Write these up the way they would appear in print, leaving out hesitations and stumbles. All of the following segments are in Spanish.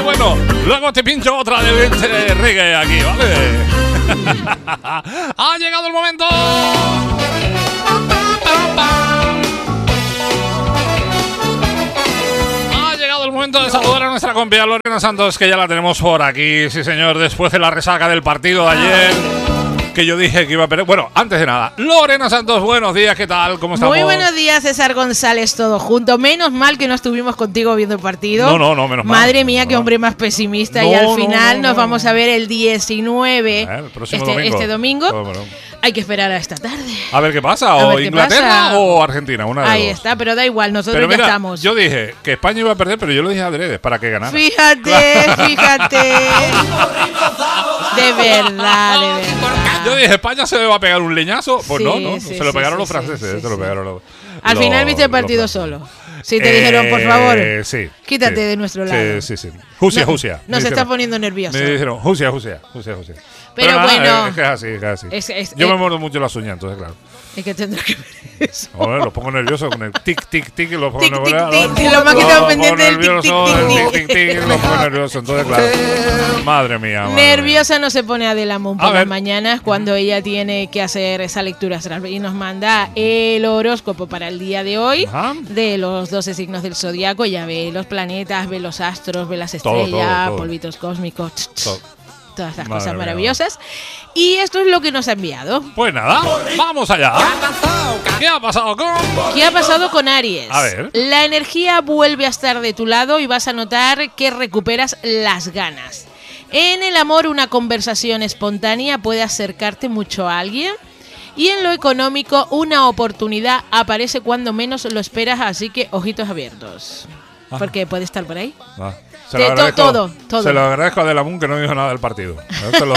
bueno. Luego te pincho otra de reggae aquí, ¿vale? Ha llegado el momento. Ha llegado el momento de saludar a nuestra compañera Lorena Santos, que ya la tenemos por aquí, sí señor, después de la resaca del partido de ayer. Que yo dije que iba a perder. Bueno, antes de nada, Lorena Santos, buenos días, ¿qué tal? ¿Cómo estamos? Muy buenos días, César González, todo junto. Menos mal que no estuvimos contigo viendo el partido. No, menos mal. Madre mía, qué hombre más pesimista. Y al final nos vamos a ver el 19, el próximo domingo. Este domingo. Bueno. Hay que esperar a esta tarde. A ver qué pasa, o Inglaterra o Argentina, una de Ahí dos. Está, pero da igual, nosotros pero mira, ya estamos. Yo dije que España iba a perder, pero yo lo dije adrede, para que ganara. Fíjate. De verdad. Yo dije, España se le va a pegar un leñazo. Pues sí, se lo pegaron los franceses. Al final viste el partido solo. Sí, te dijeron, por favor, quítate de nuestro lado. Sí. Jusia. Nos está poniendo nervioso. Me dijeron, Jusia. Pero nada, bueno. Es que es así. Yo me muerdo mucho las uñas, entonces, claro. Es que tendrá que ver eso. Joder, los pongo nerviosos con el tic, los pongo nerviosos. Lo más que estamos pendientes del tic, los pongo nerviosos, entonces, claro. Madre mía. Nerviosa no se pone Adela Moon por las mañanas cuando ella tiene que hacer esa lectura astral y nos manda el horóscopo para el día de hoy de los 12 signos del zodiaco. Ya ve los planetas, ve los astros, ve las estrellas, todo. Polvitos cósmicos. Todas estas cosas maravillosas. Y esto es lo que nos ha enviado. Pues nada, vamos allá. ¿Qué ha pasado con Aries? A ver. La energía vuelve a estar de tu lado y vas a notar que recuperas las ganas. En el amor, una conversación espontánea puede acercarte mucho a alguien. Y en lo económico, una oportunidad aparece cuando menos lo esperas, así que ojitos abiertos. Porque puede estar por ahí. Todo. Se lo agradezco a Adela Moon, que no dijo nada del partido. Esto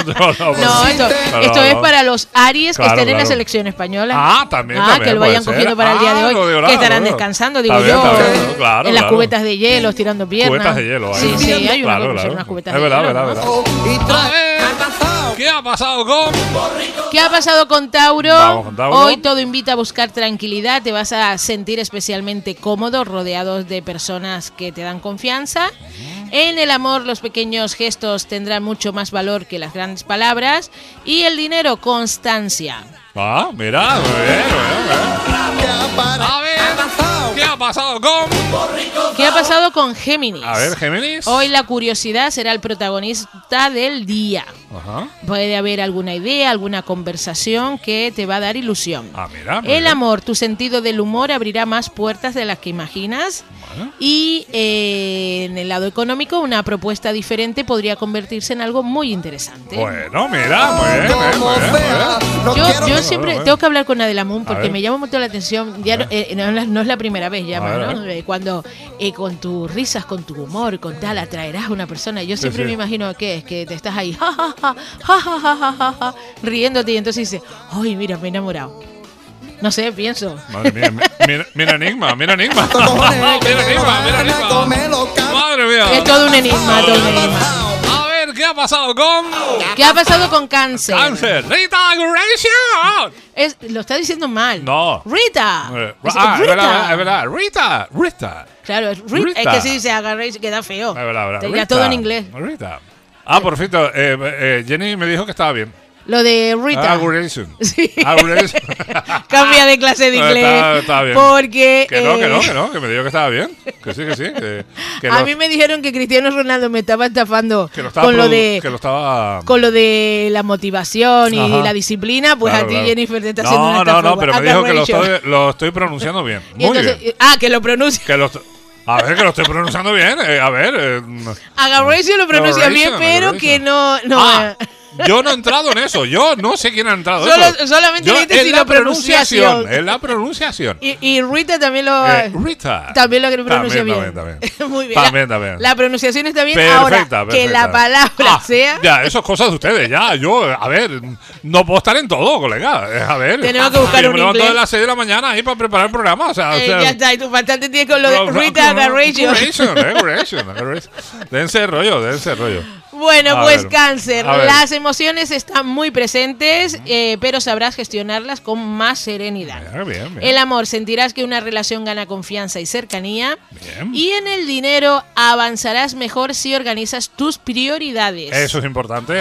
es para los Aries que estén en la selección española. También. Que lo vayan cogiendo para el día de hoy. Que estarán descansando, digo yo. En las cubetas de hielo, tirando piernas. Cubetas de hielo. Sí, hay unas cubetas de hielo. Es verdad. ¿Qué ha pasado con Tauro? Vamos con Tauro. Hoy todo invita a buscar tranquilidad. Te vas a sentir especialmente cómodo, rodeados de personas que te dan confianza. En el amor, los pequeños gestos tendrán mucho más valor que las grandes palabras. Y el dinero, constancia. Mira, muy bien. A ver, ¿qué ha pasado con Géminis? A ver, Géminis. Hoy la curiosidad será el protagonista del día. Puede haber alguna idea, alguna conversación que te va a dar ilusión. Mira. El amor, tu sentido del humor abrirá más puertas de las que imaginas. Y en el lado económico, una propuesta diferente podría convertirse en algo muy interesante. Bueno, mira, muy bien. Yo siempre tengo que hablar con Adela Moon porque me llama mucho la atención. Ya no es la primera vez, ¿no? Cuando con tus risas, con tu humor, con tal, atraerás a una persona. Yo siempre me imagino que te estás ahí riéndote y entonces dices, ¡ay, mira, me he enamorado! No sé, pienso. Madre mía, mira enigma. Mira enigma. Madre mía. Es todo un enigma, A ver, ¿qué ha pasado con Cáncer? Rita Aguirre. Lo está diciendo mal. No. Rita. Es verdad. Rita. Claro, es Rita. Es que si dice Aguirre queda feo. Es verdad. Ya todo en inglés. Rita. Por cierto, Jenny me dijo que estaba bien. Lo de Rita. Aguration. Sí. Cambia de clase de inglés. Está bien. Porque. Que me dijo que estaba bien. Que sí. A mí me dijeron que Cristiano Ronaldo me estaba estafando con lo de la motivación y la disciplina. Pues a ti, Jennifer, te está haciendo una estafa. No, pero me dijo que lo estoy pronunciando bien. Muy bien. Que lo pronuncia. A ver, que lo estoy pronunciando bien. Agarration lo pronuncia bien, pero que no. Yo no he entrado en eso. Yo no sé quién ha entrado. Solamente dijiste si la pronunciación. Es la pronunciación. Y Rita también Rita. También lo pronuncia bien. También. Muy bien. También. La pronunciación está bien. Perfecta. Ahora, que la palabra sea. Ya, eso es cosas de ustedes. Ya, a ver, no puedo estar en todo, colega. A ver. Tenemos que buscar un inglés. Me levanto a las 6 de la mañana ahí para preparar el programa. Ya está. Y tú bastante tienes con lo de Rita Aguirre. Dense rollo. Bueno, pues Cáncer. La semana emociones están muy presentes, pero sabrás gestionarlas con más serenidad. Bien. El amor, sentirás que una relación gana confianza y cercanía. Bien. Y en el dinero avanzarás mejor si organizas tus prioridades. Eso es importante.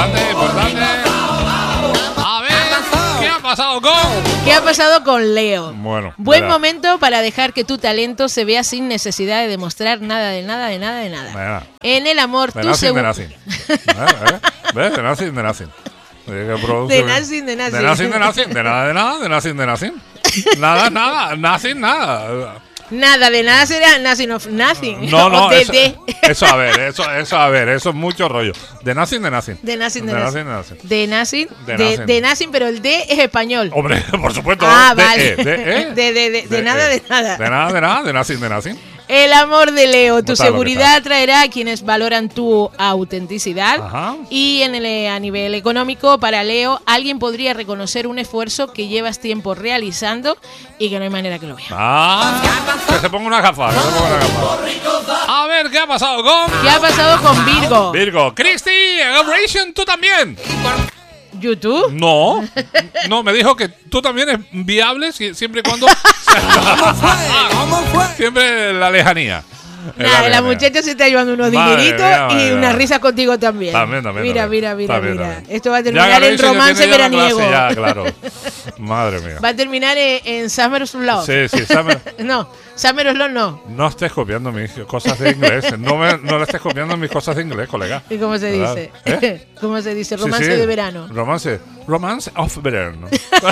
A ver, ¿qué ha pasado con? ¿Qué ha pasado con Leo? Bueno, Buen verá. momento para dejar que tu talento se vea sin necesidad de demostrar nada. Verá. En el amor, De tu nothing, de seguro. nothing. ¿Ves? De nothing. De nothing. Nada. Nada, de nada será nothing of nothing. No, O eso a ver, eso es mucho rollo. De nothing. De nothing. De nothing. De nothing, pero el de es español. Hombre, por supuesto. Vale. De nada. de nothing. El amor de Leo, tu Está lo que seguridad atraerá a quienes valoran tu autenticidad. Ajá. Y a nivel económico, para Leo, alguien podría reconocer un esfuerzo que llevas tiempo realizando y que no hay manera que lo vea. Que se ponga una gafa. A ver, ¿qué ha pasado con? ¿Qué ha pasado con Virgo? Virgo. Cristi, Operation, tú también. ¿YouTube? No, me dijo que tú también es viable siempre y cuando. ¿Cómo fue? Siempre la lejanía. Nada, la muchacha se está llevando unos Madre dineritos mía, madre y mía. unas risas contigo también. También. Mira. Esto va a Ya terminar Gabriel, en si yo romance tenía la veraniego. clase ya, claro. Madre mía. Va a terminar en Summer's Love. Sí, Summer. No, Summer's Love no. No estés copiando mis cosas de inglés. No le estés copiando mis cosas de inglés, colega. ¿Y cómo se ¿Verdad? dice? ¿Eh? ¿Cómo se dice? Sí, Romance sí. de verano. Romance of verano.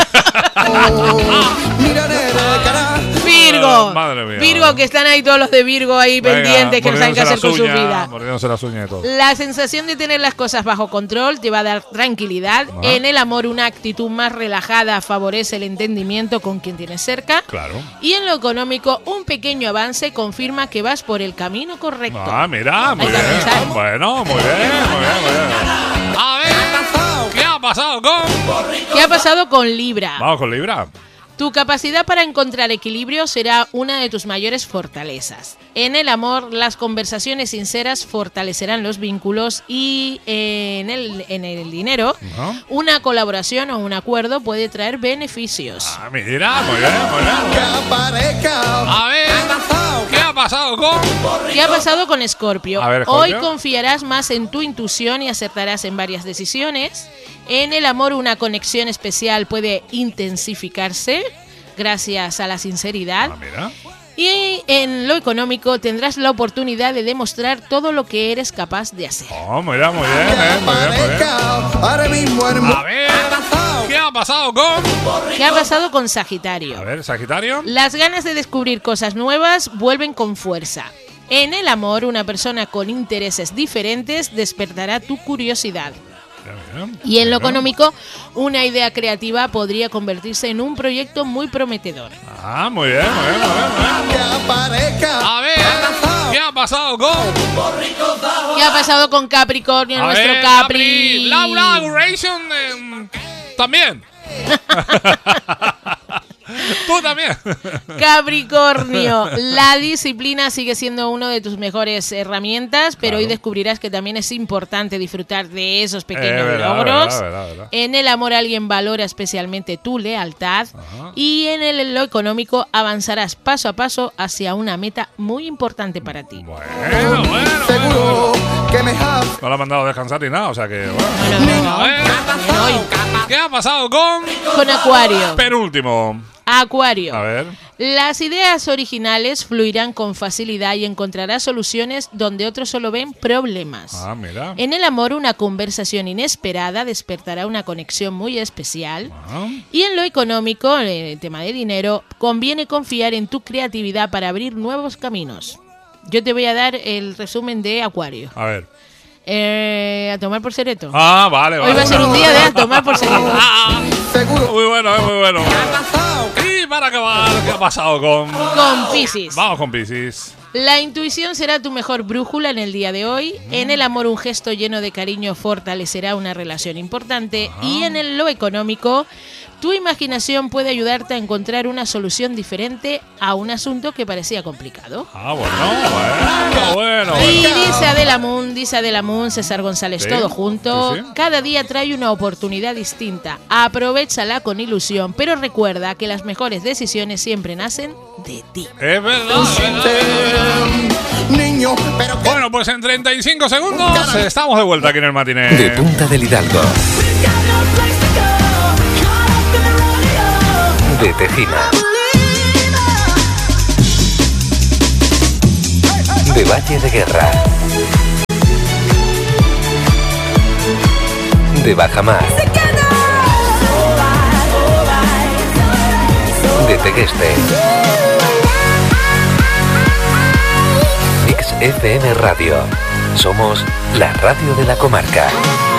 Mira, nena, cara. Virgo. Madre mía, Virgo, madre. que están ahí todos los de Virgo ahí Venga, pendientes que no saben qué hacer con su vida. Mordiéndose las uñas y todo. La sensación de tener las cosas bajo control te va a dar tranquilidad. Ajá. En el amor, una actitud más relajada favorece el entendimiento con quien tienes cerca. Claro. Y en lo económico, un pequeño avance confirma que vas por el camino correcto. Mira, muy Hay que bien. avanzar. Bueno, muy bien. A ver, ¿qué ha pasado con? ¿Qué ha pasado con Libra? Vamos con Libra. Tu capacidad para encontrar equilibrio será una de tus mayores fortalezas. En el amor, las conversaciones sinceras fortalecerán los vínculos y en el dinero, Ajá. una colaboración o un acuerdo puede traer beneficios. Mira, muy bien. Que aparezca. A ver, ¿qué ha pasado con? ¿Qué ha pasado con Escorpio? A ver, Hoy Escorpio. confiarás más en tu intuición y acertarás en varias decisiones. En el amor, una conexión especial puede intensificarse gracias a la sinceridad. Mira. Y en lo económico tendrás la oportunidad de demostrar todo lo que eres capaz de hacer. Oh, mira, muy bien, Que muy bien. aparezca. Ahora mismo, hermano. A ver, ¿qué ha pasado con? ¿Qué ha pasado con Sagitario? A ver, Sagitario. Las ganas de descubrir cosas nuevas vuelven con fuerza. En el amor, una persona con intereses diferentes despertará tu curiosidad. Y en lo económico, una idea creativa podría convertirse en un proyecto muy prometedor. Muy bien. Que aparezca. A ver, ¿qué ha pasado con? ¿Qué ha pasado con Capricornio, A nuestro ver, Capri? Laura Duration también. Tú también. Capricornio, la disciplina sigue siendo una de tus mejores herramientas, pero hoy descubrirás que también es importante disfrutar de esos pequeños logros. Verdad. En el amor alguien valora especialmente tu lealtad y en lo económico avanzarás paso a paso hacia una meta muy importante para ti. Bueno. Seguro que me have. No la han mandado a descansar ni nada, o sea que... Bueno. No. A ver, ¿qué ha pasado con? Con Acuario. Penúltimo. Acuario. A ver. Las ideas originales fluirán con facilidad y encontrarás soluciones donde otros solo ven problemas. Mira. En el amor, una conversación inesperada despertará una conexión muy especial. Y en lo económico, en el tema de dinero, conviene confiar en tu creatividad para abrir nuevos caminos. Yo te voy a dar el resumen de Acuario. A ver. A tomar por cereto. Vale. Hoy va a ser un día de a tomar por cereto. Seguro. Muy bueno. Y para acabar, ¿qué ha pasado con? Con Piscis. Vamos con Piscis. La intuición será tu mejor brújula en el día de hoy. En el amor, un gesto lleno de cariño fortalecerá una relación importante. Y en lo económico, Tu imaginación puede ayudarte a encontrar una solución diferente a un asunto que parecía complicado. Ah, bueno. Y dice Adela Moon, César González, Sí, todo junto. sí, sí. Cada día trae una oportunidad distinta. Aprovéchala con ilusión, pero recuerda que las mejores decisiones siempre nacen de ti. Es verdad. Niño, pero que Bueno, pues en 35 segundos estamos de vuelta aquí en el matiné. De Punta del Hidalgo, de Tejina, de Valle de Guerra, de Bajamar, de Tegueste. XFM Radio. Somos la radio de la comarca.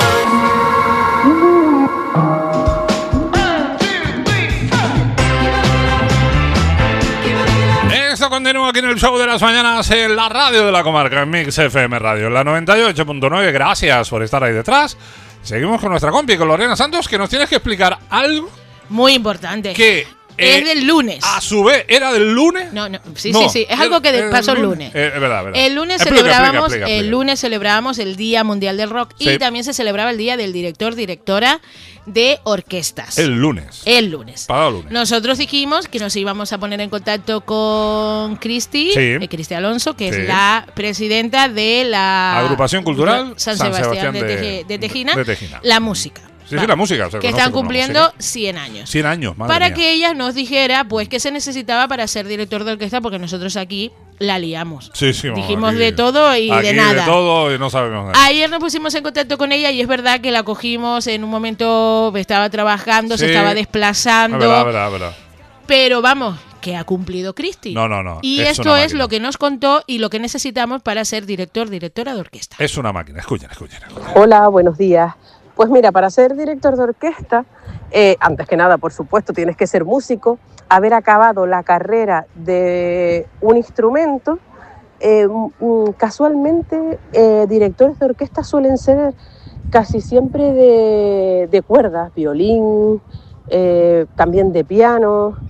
Esto continúa aquí en el show de las mañanas en la radio de la comarca, en Mix FM Radio, en la 98.9. Gracias por estar ahí detrás. Seguimos con nuestra compi, con Lorena Santos, que nos tienes que explicar algo Muy importante. que... es del lunes. A su vez, ¿era del lunes? No, sí. No, Es algo que pasó el lunes. Es verdad. El lunes Explica. el lunes celebrábamos el Día Mundial del Rock Sí. y también se celebraba el Día del Directora de Orquestas. El lunes. El lunes. Pasado lunes. Nosotros dijimos que nos íbamos a poner en contacto con Cristi, Sí. Cristi Alonso, que Sí. es la presidenta de la Agrupación Cultural San Sebastián de Tejina, de Tejina. la música. Sí, la música. se Que conoce están como cumpliendo música. 100 años. 100 años, madre Para mía. que ella nos dijera, pues, qué se necesitaba para ser director de orquesta, porque nosotros aquí la liamos. Sí, vamos, Dijimos aquí- de todo y aquí de nada. de todo y no sabemos nada. Ayer nos pusimos en contacto con ella y es verdad que la cogimos en un momento, estaba trabajando, se Sí. estaba desplazando. Verdad. Pero vamos, que ha cumplido Cristi. No. Y es esto una es máquina. lo que nos contó y lo que necesitamos para ser directora de orquesta. Es una máquina. Escuchen. Hola, buenos días. Pues mira, para ser director de orquesta, antes que nada, por supuesto, tienes que ser músico, haber acabado la carrera de un instrumento. Casualmente, directores de orquesta suelen ser casi siempre de cuerdas, violín, también de piano.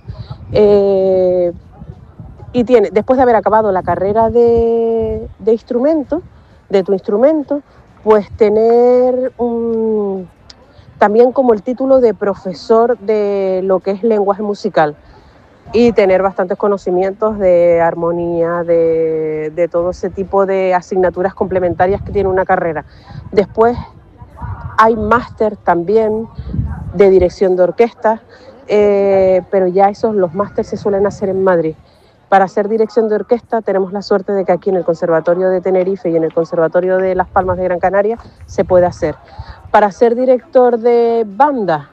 Y después de haber acabado la carrera de tu instrumento, pues tener también como el título de profesor de lo que es lenguaje musical y tener bastantes conocimientos de armonía, de todo ese tipo de asignaturas complementarias que tiene una carrera. Después hay máster también de dirección de orquesta, pero ya los másteres se suelen hacer en Madrid. Para hacer dirección de orquesta tenemos la suerte de que aquí en el Conservatorio de Tenerife y en el Conservatorio de Las Palmas de Gran Canaria se puede hacer. Para ser director de banda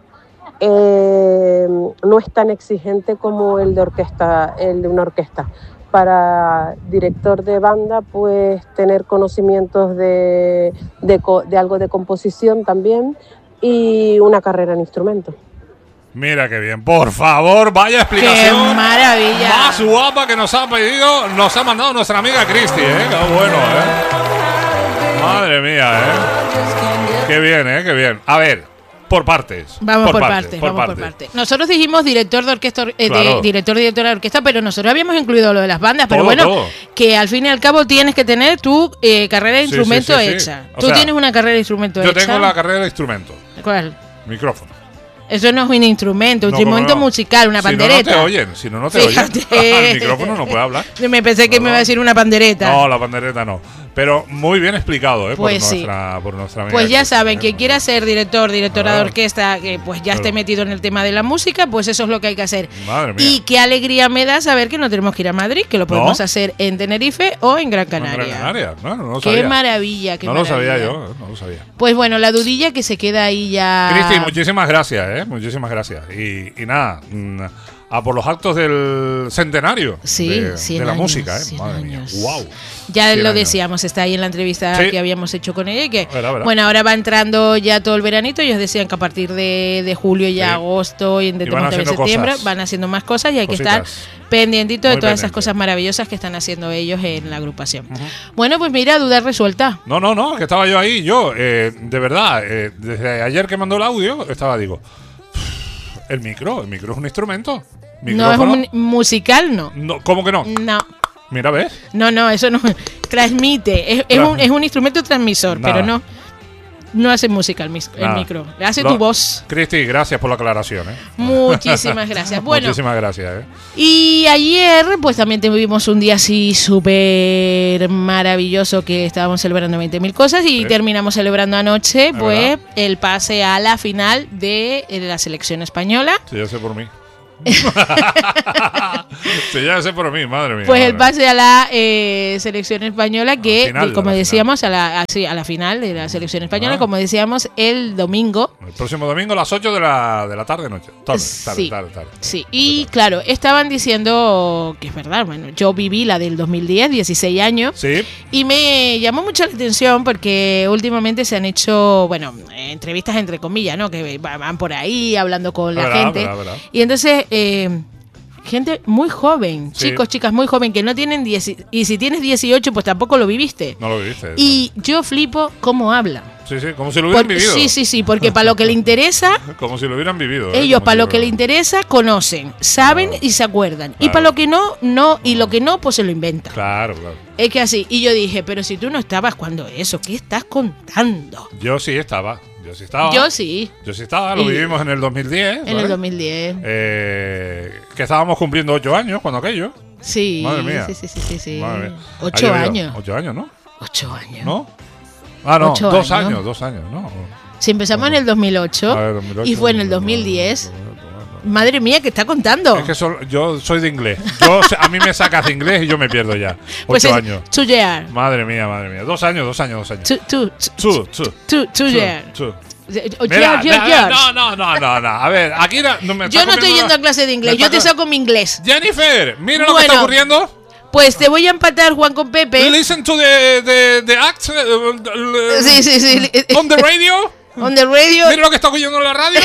no es tan exigente como el de una orquesta. Para director de banda, pues tener conocimientos de algo de composición también y una carrera en instrumentos. Mira qué bien. Por favor, vaya explicación. ¡Qué maravilla! Más guapa que nos ha pedido, nos ha mandado nuestra amiga Cristi, ¿eh? Qué bueno, Madre mía, Qué bien, qué bien. A ver, por partes. Vamos por partes. Nosotros dijimos directora de orquesta, pero nosotros habíamos incluido lo de las bandas. Pero Todo. que al fin y al cabo tienes que tener tu carrera de instrumento sí. hecha. O ¿Tú sea, tienes una carrera de instrumento Yo hecha? tengo la carrera de instrumento. ¿Cuál? Micrófono. Eso no es un instrumento, un No, instrumento ¿cómo no? musical, una Si no, pandereta. si no te oyen. Fíjate. El micrófono no puede hablar. Me pensé que me iba a decir una pandereta. No, la pandereta no. Pero muy bien explicado, Pues por, sí. por nuestra amiga. Pues ya Cristi, saben, quien quiera ser directora de Claro. orquesta, que pues ya esté Claro. metido en el tema de la música, pues eso es lo que hay que hacer. Madre mía. Y qué alegría me da saber que no tenemos que ir a Madrid, que lo podemos ¿No? hacer en Tenerife o en Gran No, en Canaria. Gran Canaria. No lo Qué sabía. maravilla, qué No lo maravilla. sabía yo, no lo sabía. Pues bueno, la dudilla que se queda ahí ya. Cristi, muchísimas gracias, muchísimas gracias. Y nada, a por los actos del centenario Sí, de 100 la años, música, 100 madre mía. años. Wow. Ya 100 lo años. decíamos, está ahí en la entrevista Sí. que habíamos hecho con ella. Y que, Verá. bueno, ahora va entrando ya todo el veranito. Ellos decían que a partir de julio y Sí. agosto y en Y van haciendo septiembre cosas. van haciendo más cosas y hay que Cositas. estar pendientito de Muy todas esas pendiente. cosas maravillosas que están haciendo ellos en la agrupación. Bueno, pues mira, duda resuelta. No, que estaba yo ahí, de verdad, desde ayer que mandó el audio, digo, El micro es un instrumento. No es un musical, no. No, ¿cómo que no? No. Mira, ¿ves? No, eso no. Transmite. Es un instrumento transmisor, Nada. pero no hace música el Nada. micro. Hace tu voz. Cristi, gracias por la aclaración, Muchísimas gracias. Bueno, muchísimas gracias, y ayer pues también tuvimos un día así súper maravilloso que estábamos celebrando 20.000 cosas y terminamos celebrando anoche pues el pase a la final de la selección española. Sí, ya sé por mí. Sí, ya sé por mí, madre mía. Pues madre el pase a la selección española que, final, como a la decíamos, a la final de la selección española, como decíamos, el domingo. El próximo domingo a las 8 de la tarde noche. Tarde. Sí, y claro, estaban diciendo que es verdad, bueno, yo viví la del 2010, 16 años, Sí. y me llamó mucho la atención porque últimamente se han hecho, bueno, entrevistas entre comillas, ¿no? Que van por ahí hablando con la gente. Verdad. Y entonces, gente muy joven, Sí. chicos, chicas muy joven, que no tienen 10, y si tienes 18, pues tampoco lo viviste. No lo viste. Y yo flipo cómo hablan. Sí, como si lo hubieran vivido. Sí, porque para lo que le interesa, Como si lo hubieran vivido. ellos Como para si lo que le interesa, conocen, saben y se acuerdan. Y para lo que no, y lo que no, pues se lo inventan. Claro. Es que así, y yo dije, pero si tú no estabas cuando eso, ¿qué estás contando? Yo sí estaba. Yo sí, Lo Y- vivimos en el 2010. en el 2010. Que estábamos cumpliendo 8 años cuando aquello. Sí, Madre mía. sí. Madre mía. 8 Ha llovido. años. 8 años, ¿no? 8 años. ¿No? Ah, no, 8 2 años. años. 2 años, ¿no? Si empezamos en el 2008, A ver, 2008, y fue en el 2010. Madre mía, ¿qué está contando? Es que yo soy de inglés. A mí me sacas de inglés y yo me pierdo ya. 8 Pues años. 2 years. Madre mía. 2 años. 2 años. 2 years. Mira, Years. no. A ver, aquí no me Yo no estoy yendo a clase de inglés, yo te saco mi inglés. Jennifer, mira lo que Bueno. está ocurriendo. Pues te voy a empatar, Juan, con Pepe. Listen to the act Sí. on the radio. On the radio. Mira lo que está oyendo en la radio.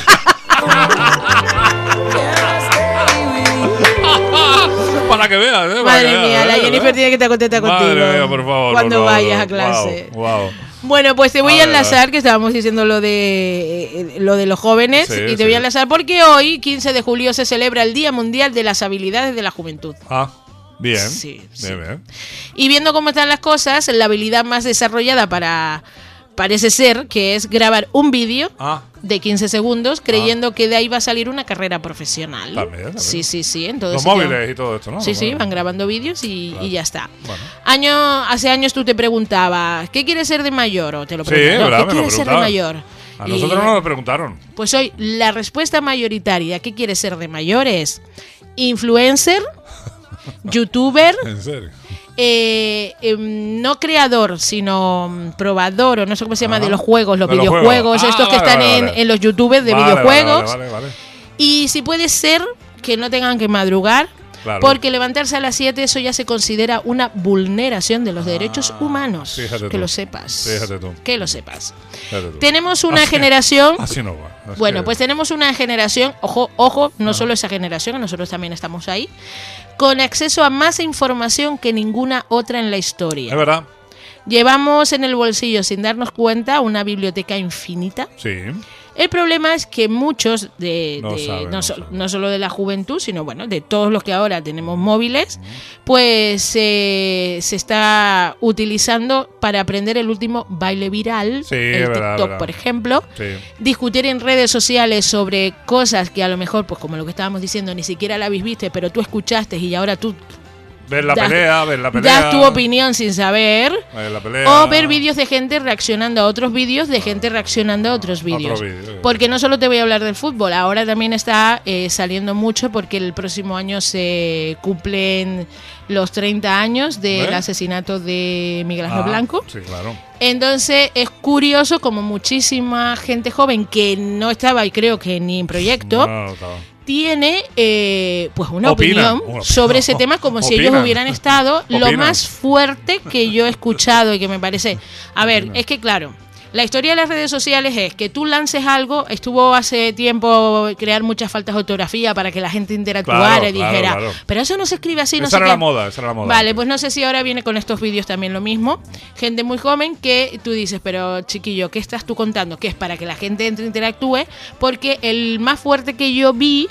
Para que veas, Para Madre que veas, mía, la Jennifer tiene que estar contenta contigo. Madre mía, por favor. Cuando por favor. vayas a clase. Wow. Bueno, pues te voy a ver, enlazar, que estábamos diciendo lo de los jóvenes, Sí, y te sí. voy a enlazar porque hoy, 15 de julio, se celebra el Día Mundial de las Habilidades de la Juventud. Ah, bien. Sí. Bien. Y viendo cómo están las cosas, la habilidad más desarrollada parece ser que es grabar un vídeo Ah, de 15 segundos creyendo que de ahí va a salir una carrera profesional. También. Sí. Entonces, Los móviles y todo esto, ¿no? Sí, van grabando vídeos y ya está. Bueno. Hace años tú te preguntabas, ¿qué quieres ser de mayor? O te lo Sí, preguntabas, verdad, ¿qué me lo quieres ser de preguntaban. mayor? A Y, nosotros nos lo preguntaron. pues hoy la respuesta mayoritaria, ¿qué quieres ser de mayor? Es influencer, youtuber, En serio. no creador, sino probador, o no sé cómo se llama, Ajá. de los juegos, los De los videojuegos, juegos. estos que Vale, están vale. en los youtubers de Vale, videojuegos. Vale. Y si puede ser que no tengan que madrugar, Claro. porque levantarse a las 7 eso ya se considera una vulneración de los derechos humanos. fíjate que tú. lo sepas. Fíjate tú. Que lo sepas. Fíjate tú. Tenemos una Así- generación... Así no va. Es Bueno, que- pues tenemos una generación, ojo, no solo esa generación, nosotros también estamos ahí, con acceso a más información que ninguna otra en la historia. Es verdad. Llevamos en el bolsillo, sin darnos cuenta, una biblioteca infinita. Sí. El problema es que muchos No saben, no saben. no solo de la juventud, sino bueno, de todos los que ahora tenemos móviles, pues se está utilizando para aprender el último baile viral, Sí, el es verdad, TikTok, verdad. por ejemplo. Sí. Discutir en redes sociales sobre cosas que a lo mejor, pues como lo que estábamos diciendo, ni siquiera la viste, pero tú escuchaste y ahora tú Ver la das- pelea. das tu opinión sin saber. Ver la pelea. O ver vídeos de gente reaccionando a otros vídeos, de gente reaccionando a otros vídeos. vídeo. Porque no solo te voy a hablar del fútbol, ahora también está saliendo mucho porque el próximo año se cumplen los 30 años del ¿Ves? asesinato de Miguel Ángel Blanco. Sí, claro. Entonces es curioso como muchísima gente joven que no estaba, y creo que ni en proyecto, No estaba. tiene pues una Opinan. opinión sobre ese tema como si ellos Opinan. hubieran estado lo Opinan. más fuerte que yo he escuchado y que me parece... A ver, es que claro, La historia de las redes sociales es que tú lances algo, estuvo hace tiempo crear muchas faltas de ortografía para que la gente interactuara Claro, y dijera, claro. pero eso no se escribe así, no Esa sé era qué. la moda, esa era la moda. Vale, pues no sé si ahora viene con estos vídeos también lo mismo. Gente muy joven que tú dices, pero chiquillo, ¿qué estás tú contando? Que es para que la gente entre e interactúe, porque el más fuerte que yo vi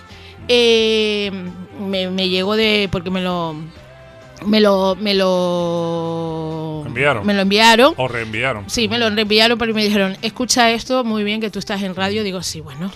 me llegó porque me lo enviaron. O reenviaron. Sí, me lo reenviaron porque me dijeron, escucha esto, muy bien que tú estás en radio. Digo, sí, bueno.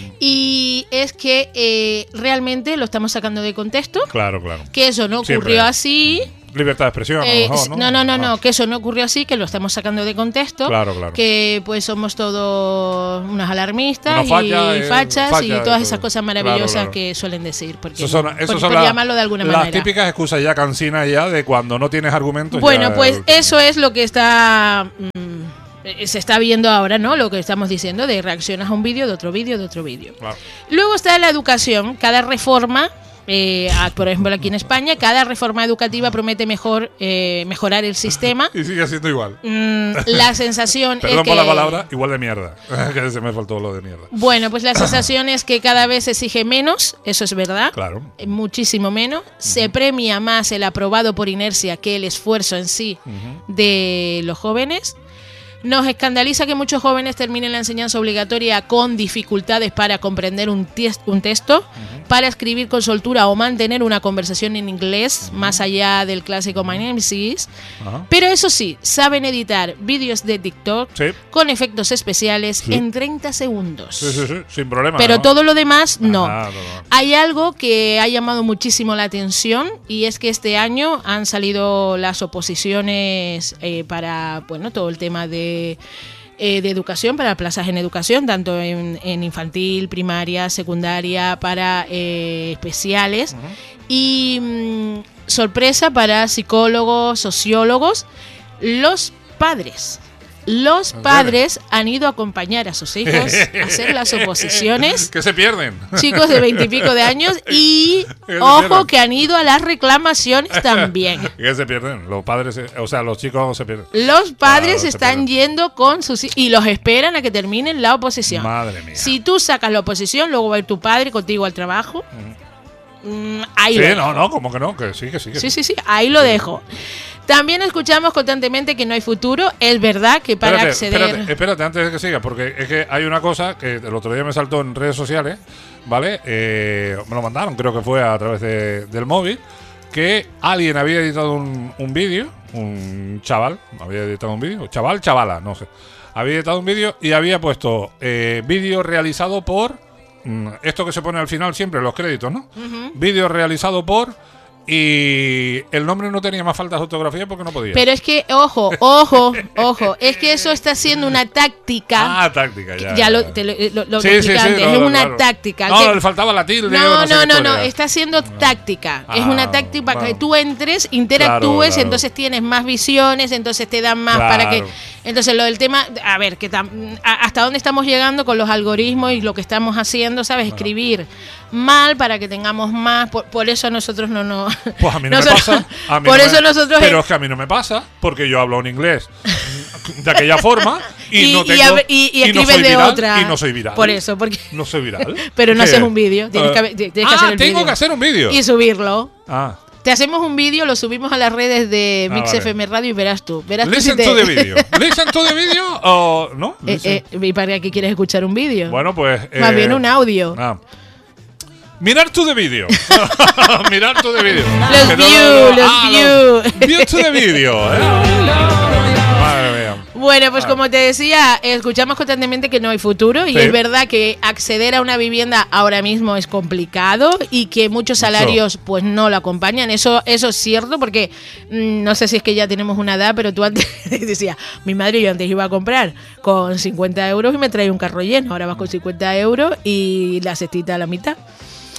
Y es que realmente lo estamos sacando de contexto. Claro, claro. Que eso no ocurrió Siempre. así. Libertad de expresión, a lo mejor, No, que eso no ocurrió así, que lo estamos sacando de contexto. Claro, claro. Que pues somos todos unos alarmistas Unos y fachas y todas esas cosas maravillosas claro. que suelen decir. Porque, Esos son por llamarlo de alguna las manera. típicas excusas ya cansinas ya de cuando no tienes argumentos. Bueno, ya, pues eso es lo que está se está viendo ahora, ¿no? Lo que estamos diciendo de reaccionas a un vídeo, de otro vídeo, de otro vídeo. Claro. Luego está la educación. Cada reforma, por ejemplo aquí en España, cada reforma educativa promete mejorar el sistema. Y sigue siendo igual. La sensación Perdón es que... por la palabra, igual de mierda. Que se me faltó lo de mierda. Bueno, pues la sensación es que cada vez se exige menos, eso es verdad. Claro. Muchísimo menos. Se premia más el aprobado por inercia que el esfuerzo en sí de los jóvenes. Nos escandaliza que muchos jóvenes terminen la enseñanza obligatoria con dificultades para comprender un texto, para escribir con soltura o mantener una conversación en inglés, más allá del clásico My name is. Ajá. Pero eso sí, saben editar vídeos de TikTok Sí. con efectos especiales Sí. en 30 segundos. Sí, sin problema. Pero ¿no? todo lo demás, no. No. Hay algo que ha llamado muchísimo la atención y es que este año han salido las oposiciones para, bueno, todo el tema de educación, para plazas en educación, tanto en infantil, primaria, secundaria, para especiales. Y sorpresa para psicólogos, sociólogos, los padres. Los padres han ido a acompañar a sus hijos a hacer las oposiciones. Que se pierden. Chicos de 20 y pico de años y, Que se ojo, pierdan. que han ido a las reclamaciones también. Que se pierden. Los padres, o sea, los chicos se pierden. Los padres Claro, se están pierden. yendo con sus y los esperan a que terminen la oposición. Madre mía. Si tú sacas la oposición, luego va a ir tu padre contigo al trabajo. Ahí Sí, lo dejo. no, como que no, que sí, que sí. Que Sí, ahí lo dejo. También escuchamos constantemente que no hay futuro. Es verdad que para acceder... Espérate, antes de que siga, porque es que hay una cosa que el otro día me saltó en redes sociales, ¿vale? Me lo mandaron, creo que fue a través del móvil, que alguien había editado un vídeo, un chaval, había editado un vídeo, chavala, no sé, había editado un vídeo y había puesto vídeo realizado por, esto que se pone al final siempre, los créditos, ¿no? Vídeo realizado por... Y el nombre no tenía más faltas de ortografía porque no podía. Pero es que, ojo, es que eso está siendo una táctica. Táctica, ya. Ya lo Sí, expliqué antes, es una claro. táctica. No, le faltaba la tilde. No, sé qué no, historia. está siendo táctica. Es una táctica para que bueno. tú entres, interactúes, Claro. entonces tienes más visiones, entonces te dan más Claro. para que... Entonces lo del tema, a ver, hasta dónde estamos llegando con los algoritmos y lo que estamos haciendo, ¿sabes? Escribir mal para que tengamos más, por eso a nosotros no... Pues a mí no nosotros- me pasa. A mí por no eso me- nosotros... Pero es que a mí no me pasa porque yo hablo en inglés de aquella forma y no tengo. y no escribes soy de viral, otra. Y no soy viral. Por eso, porque... No soy viral. Pero no ¿Qué? haces un vídeo, tienes que hacer el tengo vídeo. que hacer un vídeo. Y subirlo. Ah. Te hacemos un vídeo, lo subimos a las redes de Mix vale. FM Radio y verás tú. Verás tú Listen si te... to the video. Listen to the video o no. ¿Y para qué quieres escuchar un vídeo? Bueno, pues. Más bien un audio. Mirar to the video. Mirar to the video. Los view. View to the video. Madre mía. Bueno, pues como te decía, escuchamos constantemente que no hay futuro y Sí. es verdad que acceder a una vivienda ahora mismo es complicado y que muchos salarios pues no lo acompañan. Eso es cierto porque no sé si es que ya tenemos una edad, pero tú antes decías, mi madre yo antes iba a comprar con 50 euros y me traía un carro lleno, ahora vas con 50 euros y la cestita a la mitad.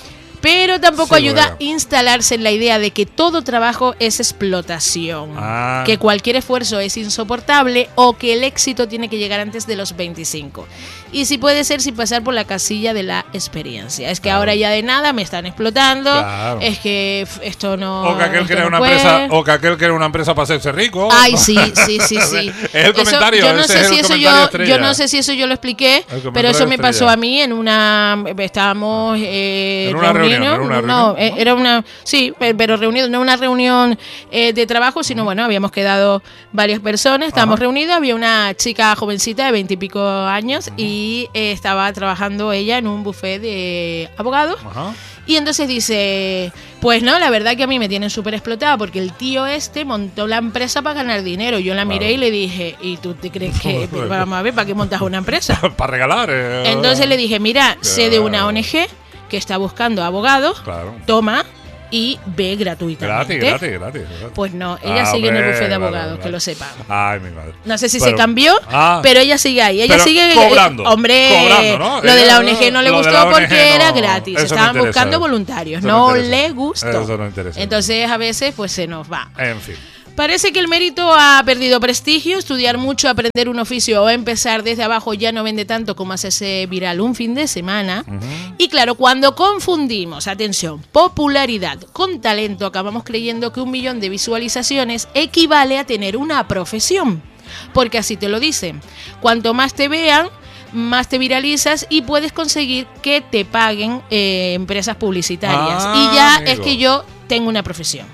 Pero tampoco Sí, ayuda bueno. a instalarse en la idea de que todo trabajo es explotación, Ah. que cualquier esfuerzo es insoportable o que el éxito tiene que llegar antes de los 25. Y si puede ser sin pasar por la casilla de la experiencia. Es que ahora ya de nada me están explotando, Claro. es que esto no... O que aquel esto crea no una puede. empresa, o que aquel crea una empresa para hacerse rico. Ay, sí. Es el comentario, Yo no ese sé es si el eso comentario estrella. yo no sé si eso yo lo expliqué, comentario pero eso me estrella. pasó a mí en una... Estábamos ¿En una reunión? reunidos. ¿Era una No, reunión? era una... Sí, pero reunidos, no una reunión de trabajo, sino bueno, habíamos quedado varias personas, estábamos reunidos, había una chica jovencita de 20 y pico años y estaba trabajando ella en un buffet de abogados. Ajá. Y entonces dice, pues no, la verdad que a mí me tienen súper explotada porque el tío este montó la empresa para ganar dinero. Yo la miré y le dije, ¿y tú te crees que, vamos a ver, para qué montas una empresa? Para regalar. Entonces le dije, mira, sé de una ONG que está buscando abogados, Claro. toma y ve gratuitamente. Gratis. Pues no, ella sigue en el buffet de abogados, que lo sepa. Ay, mi madre. No sé si Pero- se cambió, Ah. pero ella sigue ahí. Ella Pero sigue cobrando. hombre, Cobrando, ¿no? lo de Ella- la ONG no le lo de gustó la ONG porque era no, gratis. eso no Estaban interesa. buscando voluntarios. Eso No, no interesa. le gustó. Eso no interesa. Entonces a veces pues se nos va. En fin. Parece que el mérito ha perdido prestigio, estudiar mucho, aprender un oficio o empezar desde abajo ya no vende tanto como hacerse viral un fin de semana. Y claro, cuando confundimos, atención, popularidad con talento, acabamos creyendo que 1 millón de visualizaciones equivale a tener una profesión. Porque así te lo dicen. Cuanto más te vean, más te viralizas y puedes conseguir que te paguen empresas publicitarias. Ah, Y ya amigo. es que yo tengo una profesión.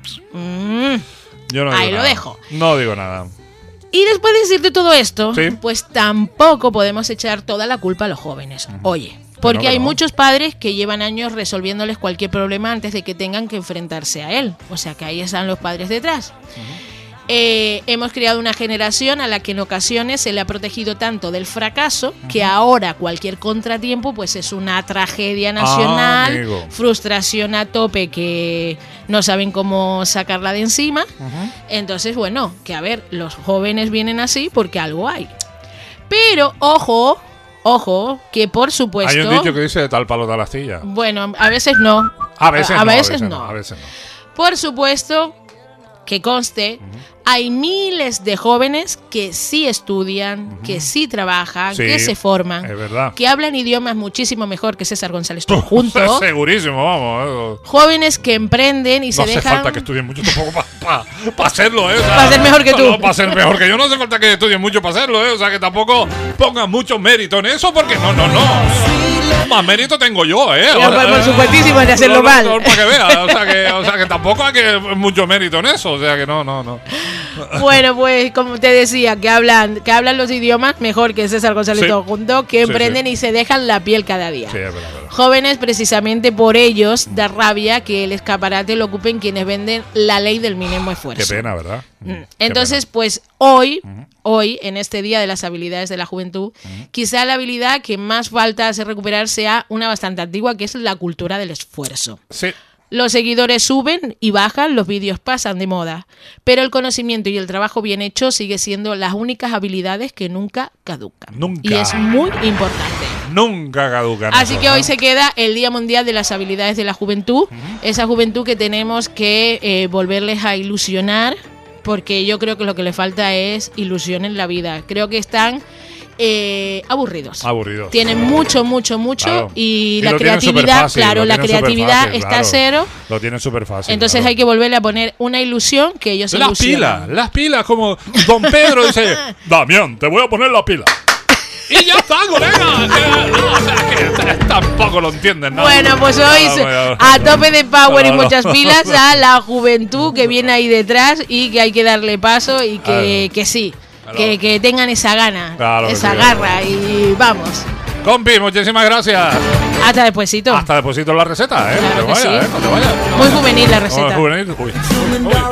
Yo no Ahí digo lo nada. dejo. No digo nada. Y después de decirte todo esto, Sí. pues tampoco podemos echar toda la culpa a los jóvenes. Oye, porque Que no. hay muchos padres que llevan años resolviéndoles cualquier problema antes de que tengan que enfrentarse a él. O sea que ahí están los padres detrás. Hemos creado una generación a la que en ocasiones se le ha protegido tanto del fracaso que ahora cualquier contratiempo pues es una tragedia nacional, amigo. frustración a tope que no saben cómo sacarla de encima. Entonces, bueno, que a ver, los jóvenes vienen así porque algo hay. Pero, ojo, que por supuesto... Hay un dicho que dice de tal palo tal astilla. Bueno, a veces no. A veces no. no. A veces no. Por supuesto, que conste, hay miles de jóvenes que sí estudian, que sí trabajan, Sí, que se forman, es verdad. que hablan idiomas muchísimo mejor que César González todo junto. Segurísimo, vamos. Jóvenes que emprenden y No se hace dejan... falta que estudien mucho tampoco para hacerlo, ¿eh? O sea, Pa' ser mejor que tú. No, para ser mejor que yo no hace falta que estudien mucho para hacerlo, ¿eh? O sea, que tampoco pongan mucho mérito en eso, porque no. Más mérito tengo yo, ¿eh? Por supuestísimo de hacerlo mal. Para que vea, o sea, que tampoco hay que mucho mérito en eso, o sea, que no. Bueno, pues como te decía, que hablan los idiomas mejor que César González Sí. todo junto, que Sí, emprenden sí. y se dejan la piel cada día. Sí, es verdad. Jóvenes, precisamente por ellos, da rabia que el escaparate lo ocupen quienes venden la ley del mínimo Qué esfuerzo. pena, ¿verdad? Entonces, pues hoy, en este Día de las Habilidades de la Juventud, quizá la habilidad que más falta hacer recuperar sea una bastante antigua, que es la cultura del esfuerzo. Sí. Los seguidores suben y bajan, los vídeos pasan de moda, pero el conocimiento y el trabajo bien hecho sigue siendo las únicas habilidades que nunca caducan. Nunca. Y es muy importante. Nunca caducan. Así eso, que ¿no? hoy se queda el Día Mundial de las Habilidades de la Juventud, esa juventud que tenemos que volverles a ilusionar, porque yo creo que lo que le falta es ilusión en la vida. Creo que están aburridos. Aburridos. Tienen mucho Claro. y lo la tienen creatividad, superfácil, claro, lo la tienen creatividad superfácil, está claro. a cero. Lo tienen súper fácil. Entonces claro. hay que volverle a poner una ilusión que ellos se ilusionan. Las pilas, como Don Pedro dice, Damián, te voy a poner la pila. Y ya está, colega. Que tampoco lo entienden, ¿no? Bueno, pues hoy a tope de power y muchas pilas a la juventud que viene ahí detrás y que hay que darle paso y que sí, que tengan esa gana, Claro que esa sí. garra y vamos. Compi, muchísimas gracias. Hasta despuesito. Hasta deposito la receta, ¿eh? Claro no te que vayas, sí. no te vayas. Muy juvenil la receta. Muy juvenil. Uy.